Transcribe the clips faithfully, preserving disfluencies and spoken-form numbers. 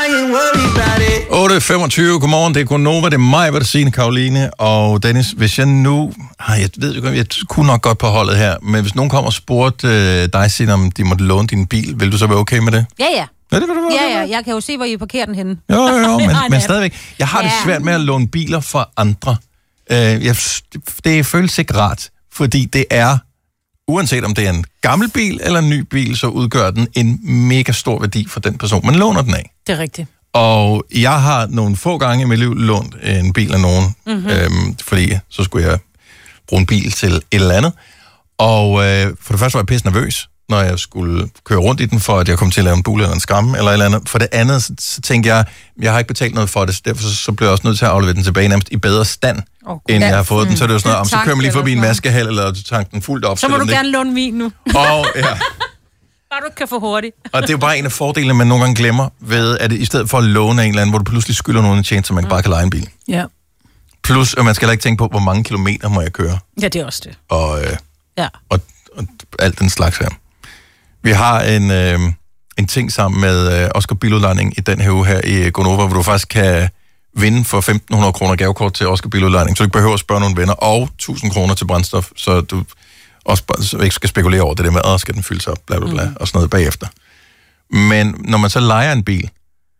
otte femogtyve, godmorgen, det er Gonova, det er mig, hvad det siger, Karoline og Dennis. Hvis jeg nu, ej, jeg ved jo, jeg kunne nok godt på holdet her, men hvis nogen kommer og spurgte øh, dig, Signe, om de måtte låne din bil, vil du så være okay med det? Ja, ja. Ja, det vil du være Ja, ja, jeg kan jo se, hvor I parkerer den henne. Jo, jo, jo, men, men stadigvæk. Jeg har det Ja. svært med at låne biler fra andre. Øh, jeg, det føles ikke rart, fordi det er, uanset om det er en gammel bil eller en ny bil, så udgør den en mega stor værdi for den person, man låner den af. Det er rigtigt. Og jeg har nogle få gange i mit liv lånt en bil af nogen, mm-hmm. øhm, fordi så skulle jeg bruge en bil til et eller andet. Og øh, for det første var jeg pisse nervøs, når jeg skulle køre rundt i den, for at jeg kom til at lave en bule eller en skamme eller et eller andet. For det andet, så, så tænkte jeg, jeg har ikke betalt noget for det, så derfor så, så blev jeg også nødt til at aflevere den tilbage nærmest i bedre stand, okay. end jeg har fået mm. den. Så er det jo sådan noget, om så kører man lige forbi en vaskehal, eller tanken den fuldt op. Så må du gerne låne min nu. Og ja. Bare du kan få hurtigt. Og det er jo bare en af fordelene, man nogle gange glemmer, ved at det, i stedet for at låne en eller anden, hvor du pludselig skylder nogen en tjene, så man mm. bare kan leje en bil. Ja. Plus, at man skal heller ikke tænke på, hvor mange kilometer må jeg køre. Ja, det er også det. Og, øh, ja. og, og alt den slags her. Vi har en, øh, en ting sammen med øh, Oscar Biludlejning i den her uge her i Gonova, hvor du faktisk kan vinde for femten hundrede kroner gavekort til Oscar Biludlejning, så du ikke behøver at spørge nogle venner, og tusind kroner til brændstof, så du også så ikke skal spekulere over det der med, at skal den fyldes op, bla bla bla, mm. og sådan noget bagefter. Men når man så lejer en bil,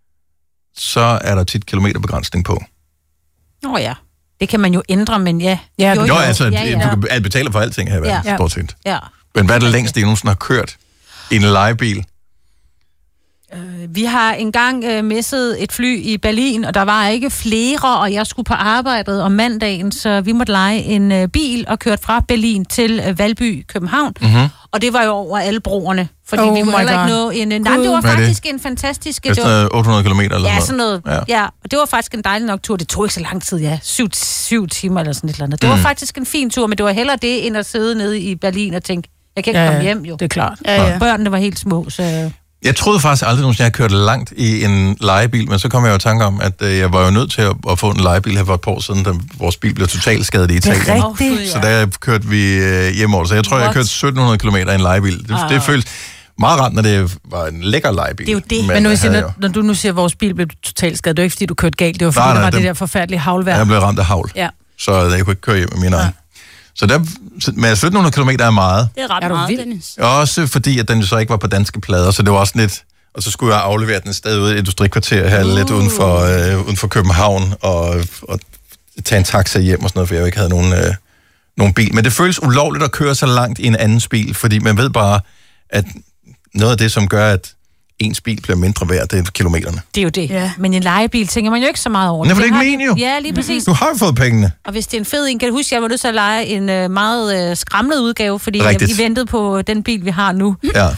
så er der tit kilometerbegrænsning på. Åh oh, ja, det kan man jo ændre, men ja. ja jo, jo, altså, ja, ja. du kan betale for alting her i verden, ja. stort set. Ja. Men hvad er det længste, I nogensinde har kørt i en lejebil? Uh, vi har engang uh, misset et fly i Berlin, og der var ikke flere, og jeg skulle på arbejdet om mandagen, så vi måtte leje en uh, bil og kørte fra Berlin til uh, Valby, København. Mm-hmm. Og det var jo over alle broerne, fordi oh vi kunne heller ikke nå en... Nej, det var faktisk det? en fantastisk... Det var otte hundrede kilometer eller ja, noget? sådan noget. Ja. ja, og det var faktisk en dejlig nok tur. Det tog ikke så lang tid, ja. Syv, syv timer eller sådan et eller andet. Det mm. var faktisk en fin tur, men det var hellere det, end at sidde nede i Berlin og tænke, jeg kan ikke ja, komme hjem, jo. Det er klart. Ja, ja. Børnene var helt små, så... Jeg troede faktisk aldrig, at jeg havde kørt langt i en lejebil, men så kom jeg jo i tanke om, at øh, jeg var jo nødt til at, at få en lejebil her for et par år siden, da vores bil blev totalt skadet i Italien. Det er rigtigt. Så der kørte vi øh, hjemover. Så jeg tror, What? jeg kørte sytten hundrede kilometer i en lejebil. Det, ah. det føles meget rart, når det var en lækker lejebil. Det er jo det. Men, men nu, siger, når, når du nu siger, at vores bil blev totalt skadet, det er ikke, fordi du kørte galt. Det var, fordi nej, nej, der var den, det der forfærdelige havlvejr. Jeg blev ramt af havl, ja. så jeg kunne ikke køre hjem med min egen. Så der, med sytten hundrede kilometer er meget. Det er ret er meget, Dennis. Også fordi, at den så ikke var på danske plader, så det var også lidt... Og så skulle jeg aflevere den stadig ude i et industrikvarter her, uh. lidt uden for, øh, uden for København, og, og tage en taxa hjem og sådan noget, for jeg ikke havde nogen, øh, nogen bil. Men det føles ulovligt at køre så langt i en andens bil, fordi man ved bare, at noget af det, som gør, at ens bil bliver mindre værd, det er kilometerne. Det er jo det. Ja. Men en lejebil tænker man jo ikke så meget over. Nej, for det er ikke men jo. Ja, lige præcis. Du har jo fået pengene. Og hvis det er en fed en, kan du huske, at jeg var nødt til at lege en uh, meget uh, skramlet udgave, fordi uh, vi ventede på den bil, vi har nu. Ja.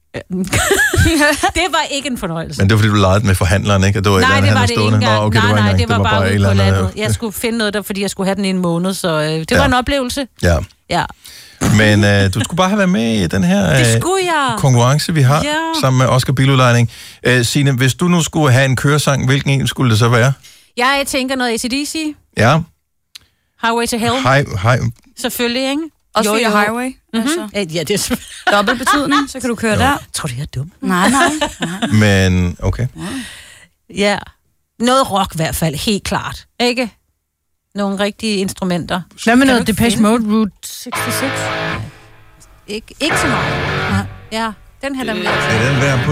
Det var ikke en fornøjelse. Men det var, fordi du legede med forhandleren, ikke? Det var nej, det var det ikke engang. Nå, okay, nej, det var, nej, det var, det var bare, bare ude på landet. Okay. Jeg skulle finde noget der, fordi jeg skulle have den i en måned, så øh, det ja. var en oplevelse. Ja. Ja. Men øh, du skulle bare have været med i den her det skulle jeg. konkurrence, vi har, ja. sammen med Oscar Biludlejning. Øh, Signe, hvis du nu skulle have en køresang, hvilken en skulle det så være? Jeg tænker noget A C D C. Ja. Highway to Hell. Hi, hi. Selvfølgelig, ikke? Også jo, jo. Highway. Mm-hmm. Altså. Ja, det er dobbelt betydning, så kan du køre jo. der. Tror du, jeg er dum? Nej, nej. nej. Men, okay. Ja. Noget rock i hvert fald, helt klart. Ikke? Nogle rigtige instrumenter. Hvad med noget Depeche Mode Route seksogtres? Ikke, ikke så meget. Ja, den her der med. Er den værd på